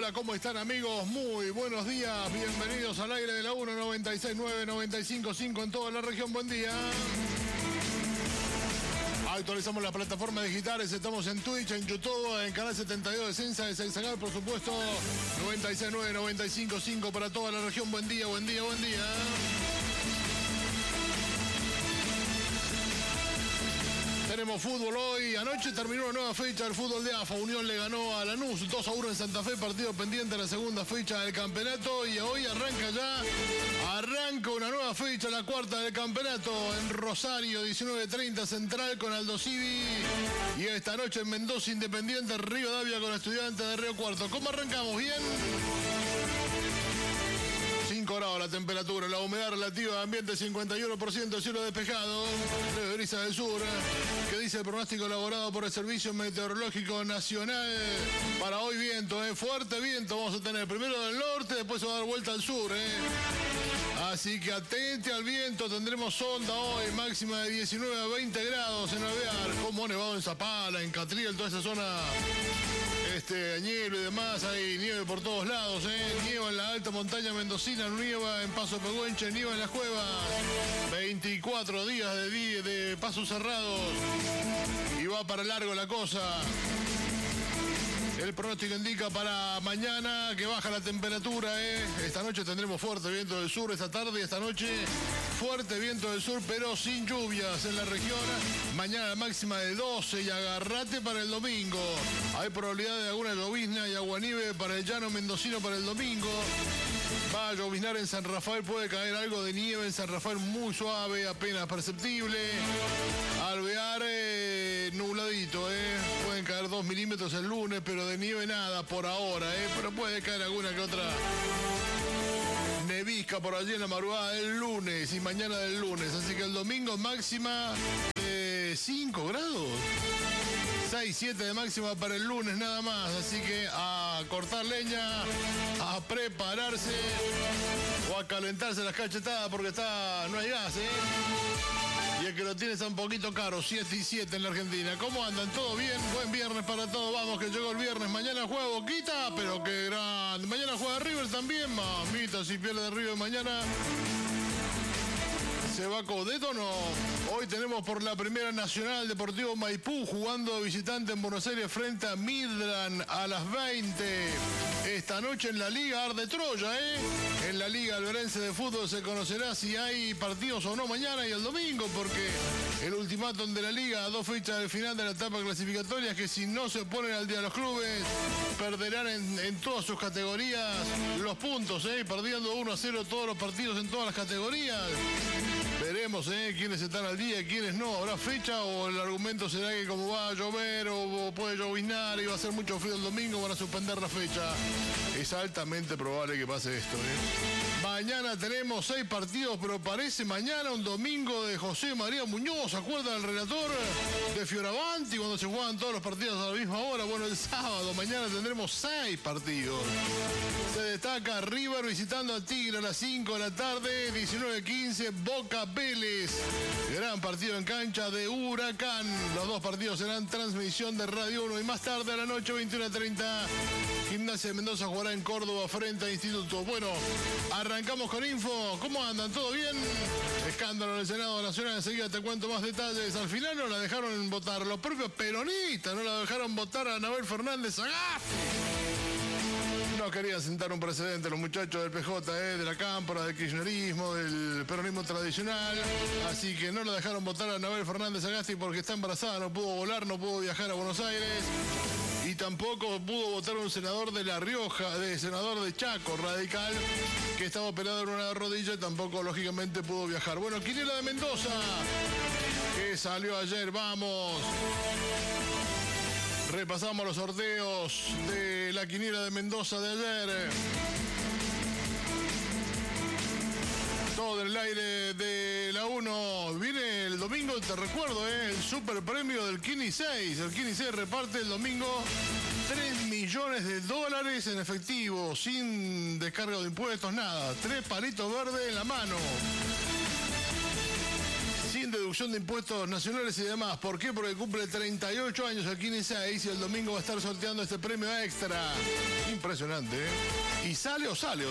Hola, ¿cómo están, amigos? Muy buenos días, bienvenidos al aire de la 196.9, 95.5 en toda la región. Buen día. Actualizamos las plataformas digitales, estamos en Twitch, en YouTube, en Canal 72 de Sensa de Sexagal, por supuesto, 96.9, 95.5 para toda la región. Buen día, buen día, buen día. Tenemos fútbol hoy. Anoche terminó una nueva fecha del fútbol de AFA. Unión le ganó a Lanús 2-1 en Santa Fe, partido pendiente de la segunda fecha del campeonato. Y hoy arranca una nueva fecha, la cuarta del campeonato en Rosario, 19:30 Central con Aldo Civi. Y esta noche en Mendoza, Independiente, Rivadavia con Estudiantes de Río Cuarto. ¿Cómo arrancamos? ¿Bien? 5 grados la temperatura, la humedad relativa de ambiente 51%, cielo despejado, de brisa del sur. ¿Qué dice el pronóstico elaborado por el Servicio Meteorológico Nacional? Para hoy viento, fuerte viento vamos a tener, primero del norte, después se va a dar vuelta al sur. Así que atente al viento, tendremos onda hoy, máxima de 19 a 20 grados en Alvear. Como nevado en Zapala, en Catriel, toda esa zona... nieve y demás, hay nieve por todos lados, nieva en la alta montaña mendocina, nieva en Paso Pehuenche, nieva en las cuevas, 24 días de pasos cerrados y va para largo la cosa. El pronóstico indica para mañana que baja la temperatura, Esta noche tendremos fuerte viento del sur, esta tarde y esta noche fuerte viento del sur, pero sin lluvias en la región. Mañana la máxima de 12 y agarrate para el domingo. Hay probabilidad de alguna llovizna y aguanieve para el llano mendocino para el domingo. Va a lloviznar en San Rafael, puede caer algo de nieve en San Rafael, muy suave, apenas perceptible. Alvear nubladito, pueden caer 2 milímetros el lunes, pero de nieve nada por ahora, pero puede caer alguna que otra nevisca por allí en la madrugada del lunes y mañana del lunes. Así que el domingo máxima de 5 grados. 6, 7 de máxima para el lunes nada más, así que a cortar leña, a prepararse o a calentarse las cachetadas porque no hay gas, Y el que lo tiene está un poquito caro, 7 y 7 en la Argentina. ¿Cómo andan? ¿Todo bien? Buen viernes para todos, vamos que llegó el viernes. Mañana juega Boquita, pero qué grande. Mañana juega River también, mamita, si pierde River mañana... ¿Se va Codeto o no? Hoy tenemos por la Primera Nacional Deportivo Maipú jugando visitante en Buenos Aires frente a Midland a las 20. Esta noche en la Liga arde Troya, En la Liga Alverense de Fútbol se conocerá si hay partidos o no mañana y el domingo, porque el ultimátum de la Liga a 2 fechas del final de la etapa clasificatoria es que si no se ponen al día los clubes, perderán en todas sus categorías los puntos, perdiendo 1-0 todos los partidos en todas las categorías. Veremos quiénes están al día y quiénes no. ¿Habrá fecha o el argumento será que como va a llover o puede lloviznar y va a hacer mucho frío el domingo van a suspender la fecha? Es altamente probable que pase esto. Mañana tenemos 6 partidos, pero parece mañana un domingo de José María Muñoz. ¿Se acuerda del relator de Fioravanti cuando se juegan todos los partidos a la misma hora? Bueno, el sábado, mañana tendremos 6 partidos. Se destaca River visitando a Tigre a las 5 de la tarde, 19:15, Boca Vélez. Gran partido en cancha de Huracán. Los 2 partidos serán transmisión de Radio 1 y más tarde a la noche, 21:30, Gimnasia de Mendoza jugará en Córdoba frente a Instituto. Bueno, arrancamos con info. ¿Cómo andan? ¿Todo bien? Escándalo en el Senado Nacional. Enseguida te cuento más detalles. Al final no la dejaron votar. Los propios peronistas no la dejaron votar a Anabel Fernández Sagasti. No querían sentar un precedente los muchachos del PJ, de la Cámpora, del kirchnerismo, del peronismo tradicional. Así que no la dejaron votar a Anabel Fernández Sagasti porque está embarazada, no pudo volar, no pudo viajar a Buenos Aires. Y tampoco pudo votar un senador de La Rioja, senador de Chaco, radical, que estaba operado en una rodilla y tampoco, lógicamente, pudo viajar. Bueno, Quiniela de Mendoza, que salió ayer, vamos. Repasamos los sorteos de la Quiniela de Mendoza de ayer. Todo el aire de la 1. Viene el domingo, te recuerdo, el super premio del Kini 6. El Kini 6 reparte el domingo 3 millones de dólares en efectivo, sin descarga de impuestos, nada. 3 palitos verdes en la mano. Sin sin deducción de impuestos nacionales y demás. ¿Por qué? Porque cumple 38 años el Kine 6 y el domingo va a estar sorteando este premio extra. Impresionante, ¿eh? Y sale, o sea,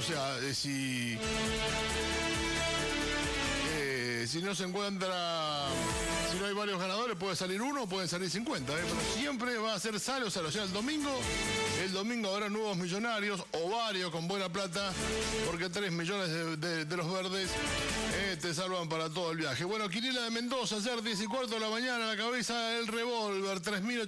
si no se encuentra, si no hay varios ganadores, puede salir uno, pueden salir 50, pero siempre va a ser sale o sale. O sea, el domingo habrá nuevos millonarios o varios con buena plata, porque 3 millones de los verdes te salvan para todo el viaje. Bueno, Quiniela de Mendoza, ayer 10:15 de la mañana, la cabeza del revólver,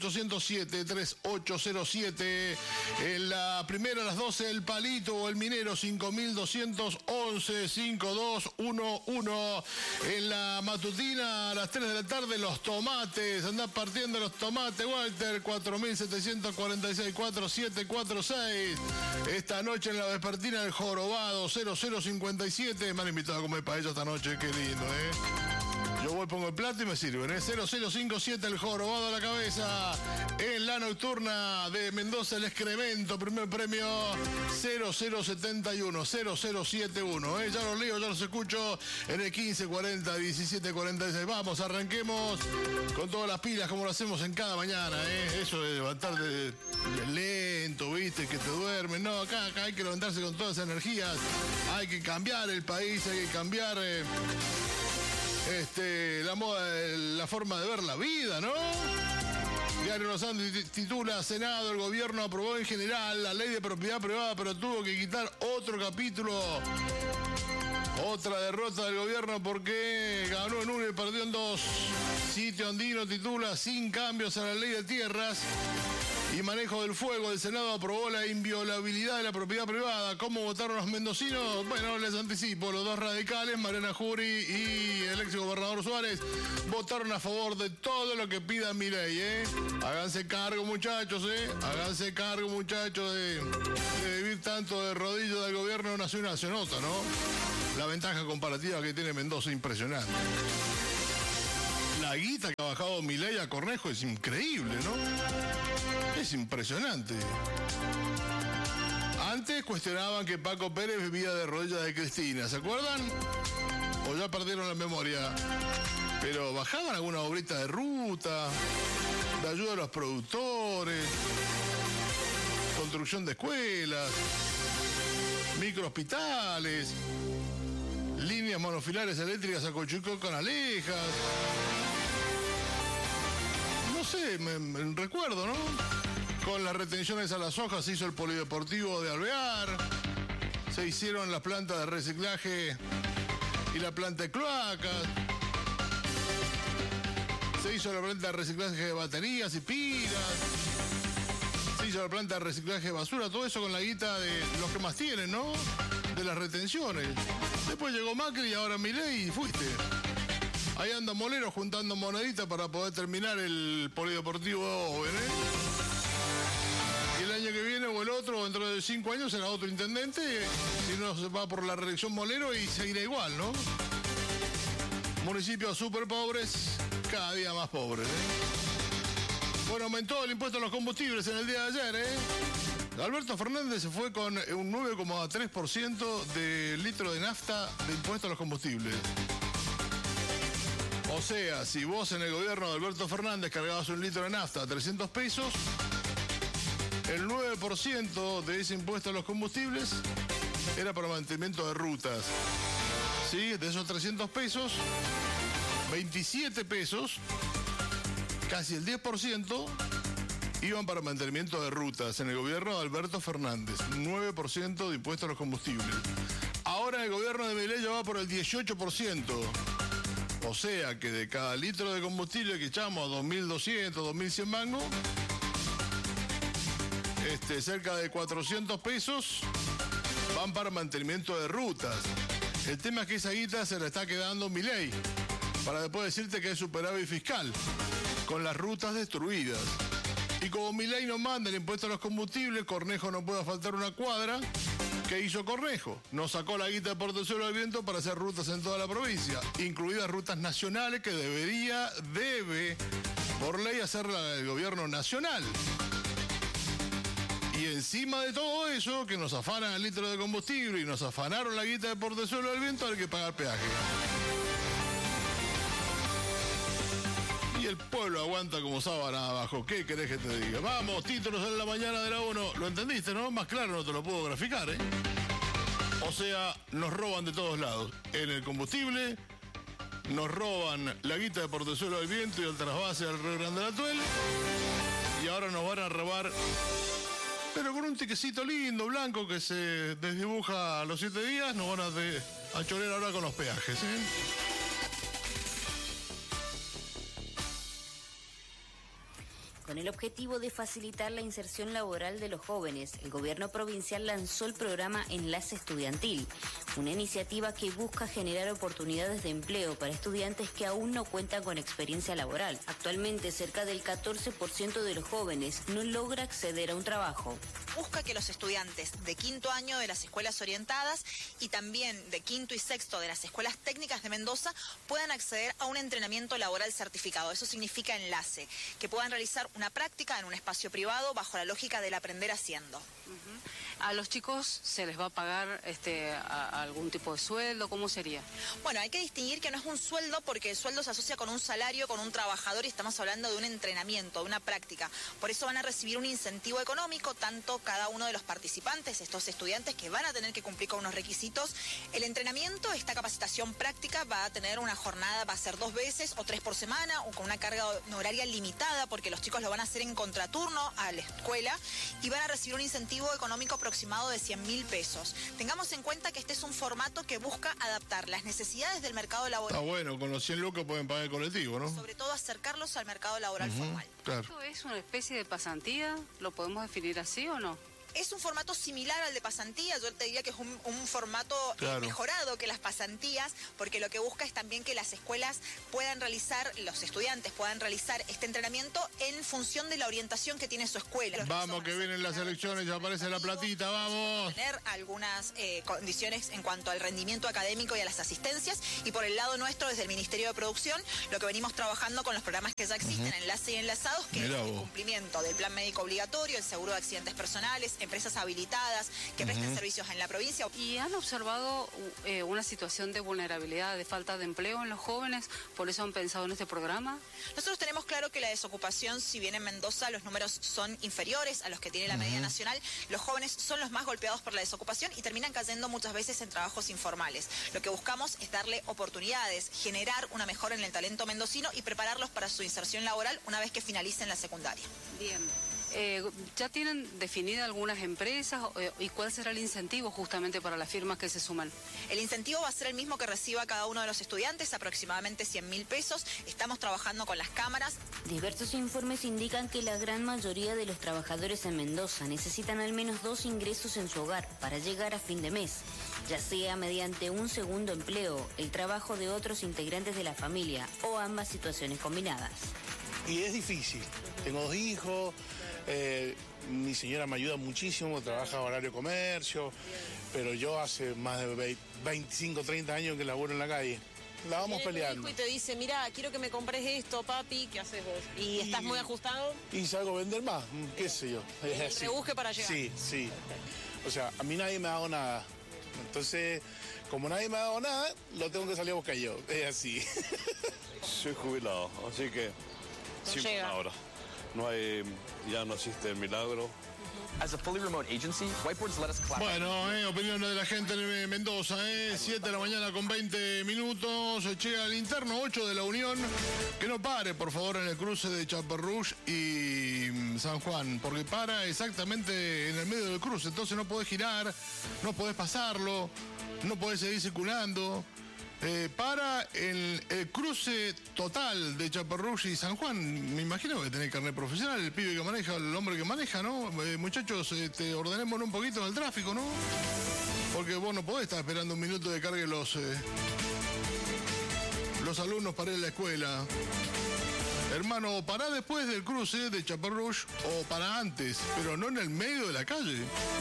3807. En la primera a las 12, el Palito o el Minero, 5211, 5211. En la matutina, a las 3 de la tarde, los tomates. Andá partiendo los tomates, Walter, 4746, 4746. Esta noche en la vespertina, el Jorobado, 0057. Me han invitado a comer paella esta noche, qué lindo, ¿eh? Yo voy, pongo el plato y me sirven, ¿eh? 0057, el Jorobado a la cabeza. En la nocturna de Mendoza, el Excremento, primer premio, 0071, 0071, ¿eh? Ya los leo, ya los escucho en el 1540, 1746. Vamos, arranquemos con todas las pilas como lo hacemos en cada mañana, ¿eh? Eso de levantarte lento, ¿viste? Que te duermes. No, acá hay que levantarse con todas las energías. Hay que cambiar el país, hay que cambiar la moda, la forma de ver la vida, ¿no? Diario Los Andes titula: Senado, el gobierno aprobó en general la ley de propiedad privada, pero tuvo que quitar otro capítulo. Otra derrota del gobierno porque ganó en uno y perdió en dos. Sitio Andino titula: sin cambios a la ley de tierras y manejo del fuego. El Senado aprobó la inviolabilidad de la propiedad privada. ¿Cómo votaron los mendocinos? Bueno, les anticipo, los dos radicales, Mariana Jury y el ex gobernador Suárez, votaron a favor de todo lo que pida Milei, ¿eh? Háganse cargo, muchachos, Háganse cargo, muchachos, de vivir tanto de rodillas del gobierno nacional. Se nota, ¿no? La ventaja comparativa que tiene Mendoza, impresionante. La guita que ha bajado Milei a Cornejo es increíble, ¿no? Es impresionante. Antes cuestionaban que Paco Pérez vivía de rodillas de Cristina, ¿se acuerdan? O ya perdieron la memoria. Pero bajaban alguna obrita de ruta, de ayuda a los productores, construcción de escuelas, microhospitales, líneas monofilares eléctricas a Cochuicó con Alejas. No sé, me recuerdo, ¿no? Con las retenciones a las hojas se hizo el polideportivo de Alvear, se hicieron las plantas de reciclaje y la planta de cloacas, se hizo la planta de reciclaje de baterías y pilas, se hizo la planta de reciclaje de basura, todo eso con la guita de los que más tienen, ¿no? De las retenciones. Después llegó Macri y ahora Milei y fuiste. Ahí anda Molero juntando moneditas para poder terminar el polideportivo joven, ¿eh? Y el año que viene o el otro, dentro de 5 años, será otro intendente. Si no, se va por la reelección Molero y seguirá igual, ¿no? Municipios súper pobres, cada día más pobres, ¿eh? Bueno, aumentó el impuesto a los combustibles en el día de ayer, ¿eh? Alberto Fernández se fue con un 9,3% de litro de nafta de impuesto a los combustibles. O sea, si vos en el gobierno de Alberto Fernández cargabas un litro de nafta a 300 pesos, el 9% de ese impuesto a los combustibles era para mantenimiento de rutas. ¿Sí? De esos 300 pesos, 27 pesos, casi el 10%, iban para mantenimiento de rutas en el gobierno de Alberto Fernández. 9% de impuestos a los combustibles. Ahora el gobierno de Milei ya va por el 18%. O sea que de cada litro de combustible que echamos a 2.200, 2.100 mangos, cerca de 400 pesos van para mantenimiento de rutas. El tema es que esa guita se la está quedando Milei, para después decirte que es superávit fiscal, con las rutas destruidas. Y como Milei no manda el impuesto a los combustibles, Cornejo no puede faltar una cuadra. ¿Qué hizo Cornejo? Nos sacó la guita de Portezuelo del Viento para hacer rutas en toda la provincia, incluidas rutas nacionales que debe, por ley, hacerla el gobierno nacional. Y encima de todo eso, que nos afanan el litro de combustible y nos afanaron la guita de Portezuelo del Viento, hay que pagar peaje. el pueblo aguanta como sábana abajo. ¿Qué querés que te diga? Vamos, títulos en la mañana de la 1. ¿Lo entendiste, no? Más claro no te lo puedo graficar, ¿eh? O sea, nos roban de todos lados. En el combustible, nos roban la guita de Portezuelo del Viento y el trasvase del Río Grande del Atuel. Y ahora nos van a robar, pero con un tiquecito lindo, blanco, que se desdibuja a los 7 días. Nos van a chorear ahora con los peajes, ¿eh? Con el objetivo de facilitar la inserción laboral de los jóvenes, el gobierno provincial lanzó el programa Enlace Estudiantil, una iniciativa que busca generar oportunidades de empleo para estudiantes que aún no cuentan con experiencia laboral. Actualmente, cerca del 14% de los jóvenes no logra acceder a un trabajo. Busca que los estudiantes de quinto año de las escuelas orientadas y también de quinto y sexto de las escuelas técnicas de Mendoza puedan acceder a un entrenamiento laboral certificado. Eso significa enlace, que puedan realizar una práctica en un espacio privado bajo la lógica del aprender haciendo. ¿A los chicos se les va a pagar algún tipo de sueldo? ¿Cómo sería? Bueno, hay que distinguir que no es un sueldo porque el sueldo se asocia con un salario, con un trabajador, y estamos hablando de un entrenamiento, de una práctica. Por eso van a recibir un incentivo económico, tanto cada uno de los participantes, estos estudiantes que van a tener que cumplir con unos requisitos. El entrenamiento, esta capacitación práctica, va a tener una jornada, va a ser 2 veces o 3 por semana, o con una carga horaria limitada, porque los chicos lo van a hacer en contraturno a la escuela y van a recibir un incentivo económico aproximado de 100.000 pesos. Tengamos en cuenta que este es un formato que busca adaptar las necesidades del mercado laboral. Está bueno, con los 100 lucas pueden pagar el colectivo, ¿no? Sobre todo acercarlos al mercado laboral formal. Claro. ¿Esto es una especie de pasantía? ¿Lo podemos definir así o no? Es un formato similar al de pasantía. Yo te diría que es un formato mejorado que las pasantías, porque lo que busca es también que las escuelas puedan realizar, los estudiantes puedan realizar este entrenamiento en función de la orientación que tiene su escuela. Vamos, que vienen las elecciones, ya aparece la platita, vamos. Tener algunas condiciones en cuanto al rendimiento académico y a las asistencias, y por el lado nuestro, desde el Ministerio de Producción, lo que venimos trabajando con los programas que ya existen, Enlace y Enlazados, que es el cumplimiento del plan médico obligatorio, el seguro de accidentes personales, empresas habilitadas que presten servicios en la provincia. ¿Y han observado una situación de vulnerabilidad, de falta de empleo en los jóvenes? ¿Por eso han pensado en este programa? Nosotros tenemos claro que la desocupación, si bien en Mendoza los números son inferiores a los que tiene la media nacional, los jóvenes son los más golpeados por la desocupación y terminan cayendo muchas veces en trabajos informales. Lo que buscamos es darle oportunidades, generar una mejora en el talento mendocino y prepararlos para su inserción laboral una vez que finalicen la secundaria. Bien. ¿Ya tienen definidas algunas empresas y cuál será el incentivo justamente para las firmas que se suman? El incentivo va a ser el mismo que reciba cada uno de los estudiantes, aproximadamente 100.000 pesos. Estamos trabajando con las cámaras. Diversos informes indican que la gran mayoría de los trabajadores en Mendoza necesitan al menos 2 ingresos en su hogar para llegar a fin de mes, ya sea mediante un segundo empleo, el trabajo de otros integrantes de la familia o ambas situaciones combinadas. Y es difícil. Tengo 2 hijos, mi señora me ayuda muchísimo, trabaja en horario comercio, pero yo hace más de 25, 30 años que laburo en la calle. La vamos peleando. Y te dice, mira, quiero que me compres esto, papi, ¿qué haces vos? ¿Y estás muy ajustado? Y salgo a vender más, qué sé yo. Es así. Rebusque para llegar. Sí, sí. O sea, a mí nadie me ha dado nada. Entonces, como nadie me ha dado nada, lo tengo que salir a buscar yo. Es así. Soy jubilado, así que siempre ahora. Ya no existe el milagro. As a fully remote agency, Whiteboards let us collaborate. Bueno, opiniones de la gente de Mendoza, 7 de la mañana con 20 minutos. Llega el interno 8 de la Unión. Que no pare, por favor, en el cruce de Chaperrouge y San Juan, porque para exactamente en el medio del cruce. Entonces no podés girar, no podés pasarlo, no podés seguir circulando. Para el cruce total de Chaperrouge y San Juan, me imagino que tenés carnet profesional, el pibe que maneja, el hombre que maneja, ¿no? Muchachos, ordenémonos un poquito en el tráfico, ¿no? Porque vos no podés estar esperando un minuto de cargue los alumnos para ir a la escuela. Hermano, pará después del cruce de Chaperrouge o para antes, pero no en el medio de la calle.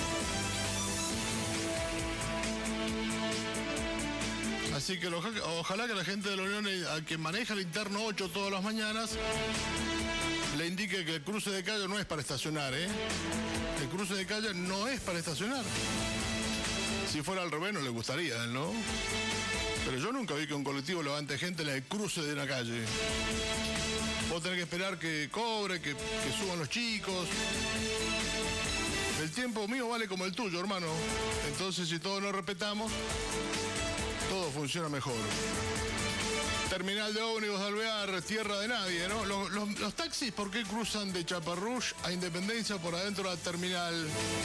Así que ojalá que la gente de la Unión, al que maneja el interno 8 todas las mañanas, le indique que el cruce de calle no es para estacionar, El cruce de calle no es para estacionar. Si fuera al revés no le gustaría, ¿no? Pero yo nunca vi que un colectivo levante gente en el cruce de una calle. Vos tenés que esperar que cobre, que suban los chicos. El tiempo mío vale como el tuyo, hermano. Entonces, si todos nos respetamos, todo funciona mejor. Terminal de ómnibus de Alvear, tierra de nadie, ¿no? Los taxis, ¿por qué cruzan de Chaparrush a Independencia por adentro de la terminal?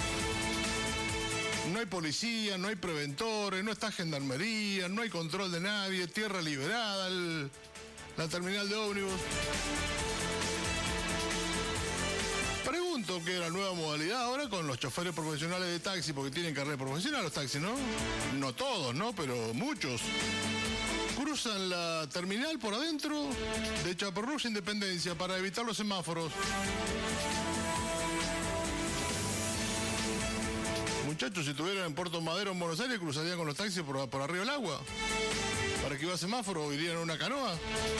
No hay policía, no hay preventores, no está gendarmería, no hay control de nadie, tierra liberada, la terminal de ómnibus. Pregunto qué es la nueva modalidad ahora con los choferes profesionales de taxi, porque tienen carnet profesional los taxis, ¿no? No todos, ¿no? Pero muchos. Cruzan la terminal por adentro de Chaparrush a Independencia para evitar los semáforos. Muchachos, si estuvieran en Puerto Madero en Buenos Aires, cruzarían con los taxis por arriba del agua. ¿Para que iba a semáforo? ¿Irían en una canoa?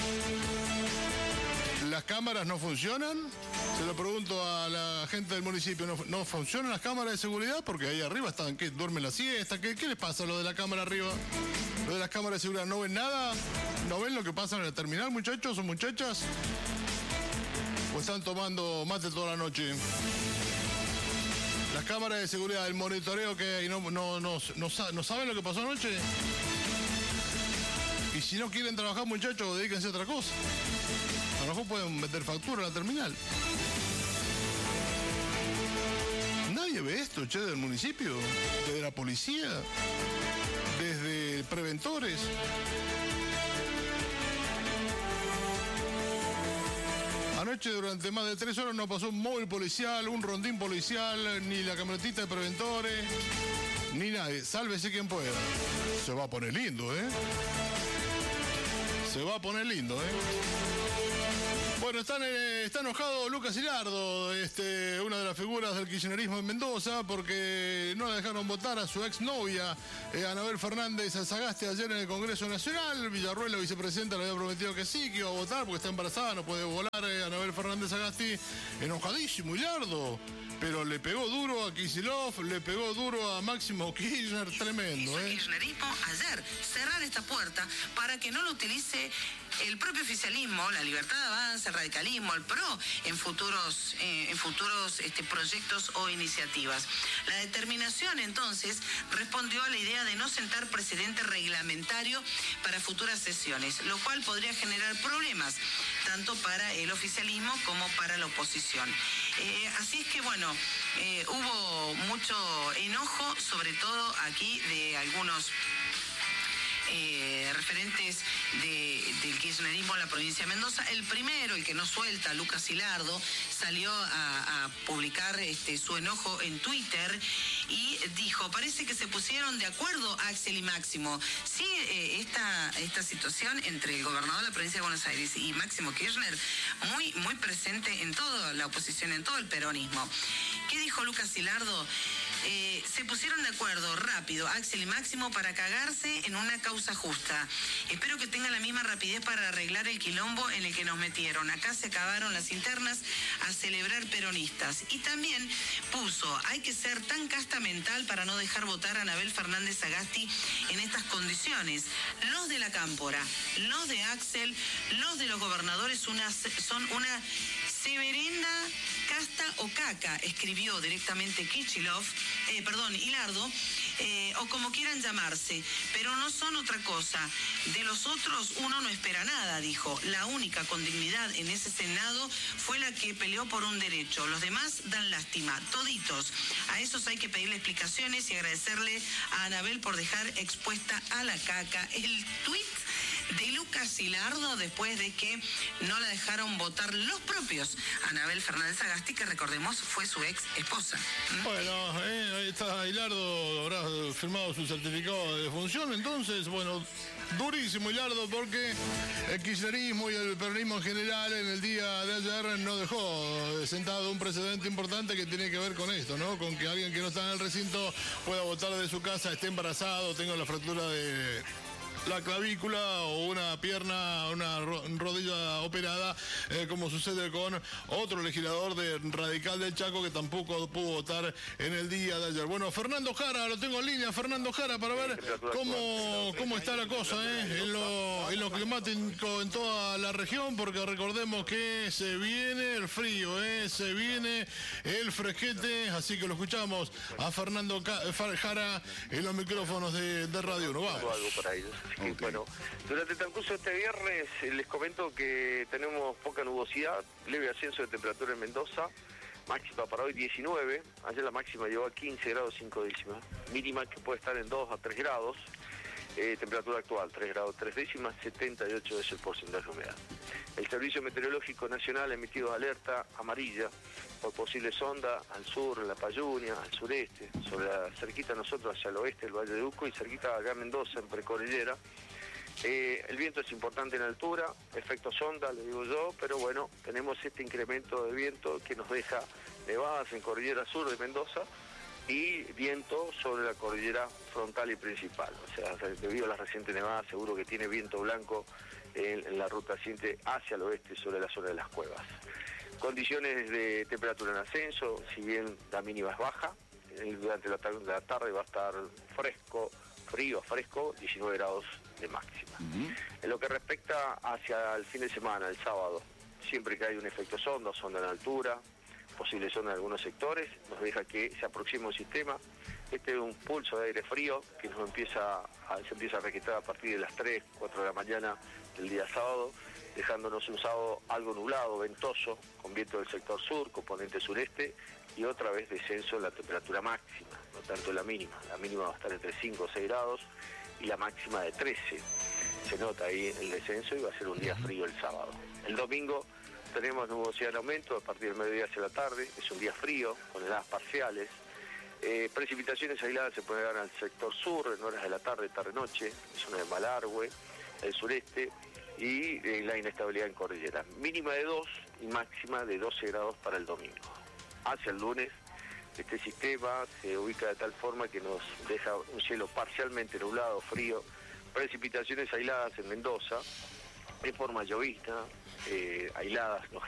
¿Las cámaras no funcionan? Se lo pregunto a la gente del municipio. ¿No funcionan las cámaras de seguridad? Porque ahí arriba están, ¿qué? ¿Duermen la siesta? ¿Qué les pasa lo de la cámara arriba? ¿Lo de las cámaras de seguridad? ¿No ven nada? ¿No ven lo que pasa en la terminal, muchachos o muchachas? ¿O están tomando mate toda la noche? Las cámaras de seguridad, el monitoreo que hay, ¿no saben lo que pasó anoche? Y si no quieren trabajar, muchachos, dedíquense a otra cosa. A lo mejor pueden meter factura en la terminal. Nadie ve esto, che, del municipio, desde la policía, desde preventores. Anoche durante más de 3 horas no pasó un móvil policial, un rondín policial, ni la camionetita de preventores, ni nadie. Sálvese quien pueda. Se va a poner lindo, ¿eh? Se va a poner lindo, ¿eh? Bueno, está enojado Lucas Hilardo, una de las figuras del kirchnerismo en Mendoza, porque no la dejaron votar a su exnovia, Anabel Fernández Sagasti, ayer en el Congreso Nacional. Villarruel, la vicepresidenta, le había prometido que sí, que iba a votar, porque está embarazada, no puede volar Anabel Fernández Sagasti. Enojadísimo Hilardo, pero le pegó duro a Kicillof, le pegó duro a Máximo Kirchner, tremendo, ¿eh? El kirchnerismo ayer, cerrar esta puerta para que no lo utilice el propio oficialismo, la Libertad de Avance, el radicalismo, el PRO, en futuros proyectos o iniciativas. La determinación, entonces, respondió a la idea de no sentar precedente reglamentario para futuras sesiones, lo cual podría generar problemas, tanto para el oficialismo como para la oposición. Así es que, bueno, hubo mucho enojo, sobre todo aquí de algunos referentes del kirchnerismo en la provincia de Mendoza. El primero, el que no suelta, Lucas Hilardo, salió a publicar su enojo en Twitter y dijo: parece que se pusieron de acuerdo Axel y Máximo. Sí, esta situación entre el gobernador de la provincia de Buenos Aires y Máximo Kirchner, muy presente en toda la oposición, en todo el peronismo. ¿Qué dijo Lucas Hilardo? Se pusieron de acuerdo rápido Axel y Máximo para cagarse en una causa justa. Espero que tengan la misma rapidez para arreglar el quilombo en el que nos metieron. Acá se acabaron las internas a celebrar peronistas. Y también puso: hay que ser tan casta mental para no dejar votar a Anabel Fernández Sagasti en estas condiciones. Los de la Cámpora, los de Axel, los de los gobernadores son una severenda casta o caca, escribió directamente Hilardo, o como quieran llamarse, pero no son otra cosa. De los otros uno no espera nada, dijo. La única con dignidad en ese Senado fue la que peleó por un derecho. Los demás dan lástima, toditos. A esos hay que pedirle explicaciones y agradecerle a Anabel por dejar expuesta a la caca. El tuit de Lucas Hilardo después de que no la dejaron votar los propios Anabel Fernández Sagasti, que recordemos fue su ex esposa. Bueno, ahí está Hilardo, habrá firmado su certificado de defunción, entonces, bueno, durísimo Hilardo, porque el kirchnerismo y el peronismo en general en el día de ayer no dejó sentado un precedente importante que tiene que ver con esto, ¿no? Con que alguien que no está en el recinto pueda votar desde su casa, esté embarazado, tenga la fractura de la clavícula o una pierna, una rodilla operada, como sucede con otro legislador de Radical del Chaco que tampoco pudo votar en el día de ayer. Bueno, Fernando Jara, lo tengo en línea, Fernando Jara, para ver cómo está la cosa en lo climático en toda la región, porque recordemos que se viene el frío, se viene el fresquete, así que lo escuchamos a Fernando Jara en los micrófonos de Radio 1. Vamos. Algo para ellos. Así que, bueno, durante el transcurso de este viernes les comento que tenemos poca nubosidad, leve ascenso de temperatura en Mendoza, máxima para hoy 19, ayer la máxima llegó a 15 grados 5 décimas, mínima que puede estar en 2 a 3 grados, temperatura actual 3 grados 3 décimas, 78 es el porcentaje de humedad. El Servicio Meteorológico Nacional ha emitido alerta amarilla por posibles ondas al sur, en la Payunia, al sureste, cerquita a nosotros hacia el oeste, el Valle de Uco, y cerquita acá en Mendoza, en Precordillera. El viento es importante en altura, efecto sonda, le digo yo, pero bueno, tenemos este incremento de viento que nos deja nevadas en Cordillera Sur de Mendoza y viento sobre la cordillera frontal y principal. O sea, debido a las recientes nevadas, seguro que tiene viento blanco en la ruta siguiente hacia el oeste, sobre la zona de las cuevas. Condiciones de temperatura en ascenso, si bien la mínima es baja, durante la tarde va a estar frío, 19 grados de máxima. En lo que respecta hacia el fin de semana, el sábado, siempre que hay un efecto sonda en altura, posible sonda en algunos sectores, nos deja que se aproxima un sistema. Este es un pulso de aire frío que se empieza a registrar a partir de las 3, 4 de la mañana del día sábado, dejándonos un sábado algo nublado, ventoso, con viento del sector sur, componente sureste, y otra vez descenso en la temperatura máxima, no tanto la mínima. La mínima va a estar entre 5 o 6 grados y la máxima de 13. Se nota ahí el descenso y va a ser un día frío el sábado. El domingo tenemos nubosidad en aumento a partir del mediodía hacia la tarde, es un día frío, con heladas parciales. Precipitaciones aisladas se pueden dar al sector sur en horas de la tarde, tarde-noche, zona de Malargüe, el sureste, y la inestabilidad en cordillera. Mínima de 2 y máxima de 12 grados para el domingo. Hacia el lunes, este sistema se ubica de tal forma que nos deja un cielo parcialmente nublado, frío, precipitaciones aisladas en Mendoza, de forma llovizna, aisladas,